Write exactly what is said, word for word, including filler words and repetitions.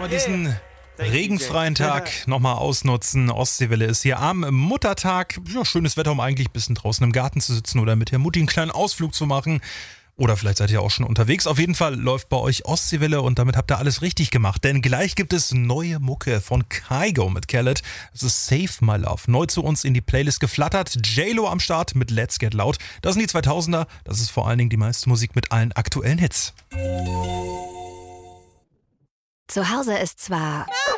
wir diesen regenfreien Tag nochmal ausnutzen. Ostseewelle ist hier am Muttertag. Ja, schönes Wetter, um eigentlich ein bisschen draußen im Garten zu sitzen oder mit der Mutti einen kleinen Ausflug zu machen. Oder vielleicht seid ihr auch schon unterwegs. Auf jeden Fall läuft bei euch Ostseewelle und damit habt ihr alles richtig gemacht. Denn gleich gibt es neue Mucke von Kygo mit Khaled. Das ist Save My Love. Neu zu uns in die Playlist geflattert. J-Lo am Start mit Let's Get Loud. Das sind die zweitausender. Das ist vor allen Dingen die meiste Musik mit allen aktuellen Hits. Zu Hause ist zwar